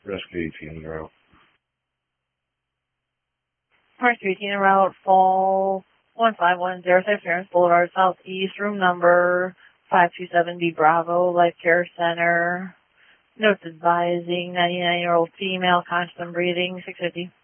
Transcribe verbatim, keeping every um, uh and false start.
Rescue eighteen en route. Rescue eighteen en route, fall one five one zero six, Ferris Boulevard, Southeast, room number five two seven B Bravo, Life Care Center. Notes advising ninety-nine-year-old female, conscious and breathing, six fifty.